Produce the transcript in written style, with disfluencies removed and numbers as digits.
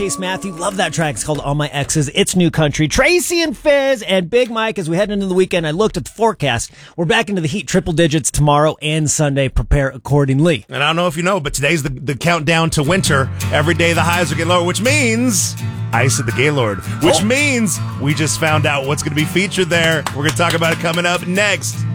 Chase Matthew, love that track. It's called All My Exes. It's New Country. Tracy and Fizz and Big Mike, as we head into the weekend, I looked at the forecast. We're back into the heat, triple digits tomorrow and Sunday. Prepare accordingly. And I don't know if you know, but today's the countdown to winter. Every day the highs are getting lower, which means ice at the Gaylord, which means we just found out what's going to be featured there. We're going to talk about it coming up next.